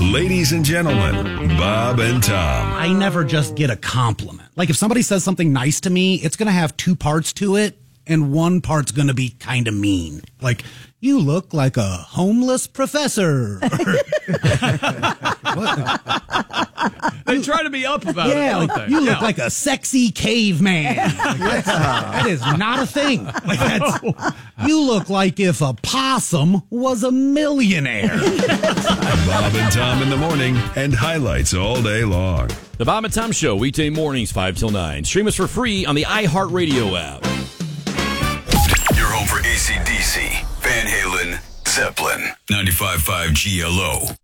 Ladies and gentlemen, Bob and Tom. I never just get a compliment. Like if somebody says something nice to me, it's going to have two parts to it, and one part's going to be kind of mean. Like, you look like a homeless professor. They try to be up about it, don't like, they? you look like a sexy caveman. Like, that is not a thing. Like, you look like if a possum was a millionaire. Bob and Tom in the morning and highlights all day long. The Bob and Tom Show, weekday mornings, 5 till 9. Stream us for free on the iHeartRadio app. You're home for AC/DC, Van Halen, Zeppelin, 95.5 GLO.